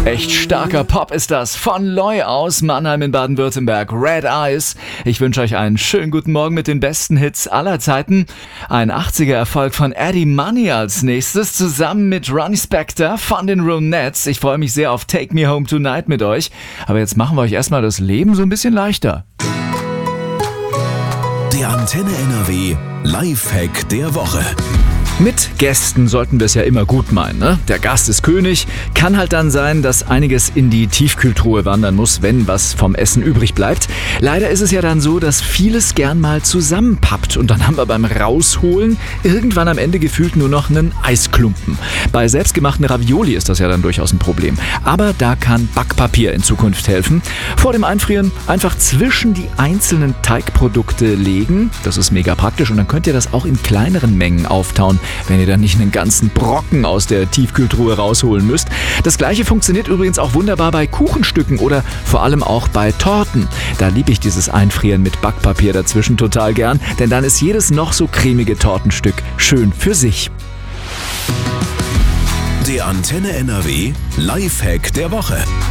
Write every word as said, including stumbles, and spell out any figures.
Echt starker Pop ist das. Von Loy aus Mannheim in Baden-Württemberg. Red Eyes. Ich wünsche euch einen schönen guten Morgen mit den besten Hits aller Zeiten. Ein achtziger-Erfolg von Eddie Money als nächstes, zusammen mit Ronnie Spector von den Ronettes. Ich freue mich sehr auf Take Me Home Tonight mit euch. Aber jetzt machen wir euch erstmal das Leben so ein bisschen leichter. Der Antenne N R W Lifehack der Woche. Mit Gästen sollten wir es ja immer gut meinen, ne? Der Gast ist König. Kann halt dann sein, dass einiges in die Tiefkühltruhe wandern muss, wenn was vom Essen übrig bleibt. Leider ist es ja dann so, dass vieles gern mal zusammenpappt und dann haben wir beim Rausholen irgendwann am Ende gefühlt nur noch einen Eisklumpen. Bei selbstgemachten Ravioli ist das ja dann durchaus ein Problem. Aber da kann Backpapier in Zukunft helfen. Vor dem Einfrieren einfach zwischen die einzelnen Teigprodukte legen. Das ist mega praktisch und dann könnt ihr das auch in kleineren Mengen auftauen, wenn ihr dann nicht einen ganzen Brocken aus der Tiefkühltruhe rausholen müsst. Das gleiche funktioniert übrigens auch wunderbar bei Kuchenstücken oder vor allem auch bei Torten. Da liebe ich dieses Einfrieren mit Backpapier dazwischen total gern, denn dann ist jedes noch so cremige Tortenstück schön für sich. Der Antenne N R W Lifehack der Woche.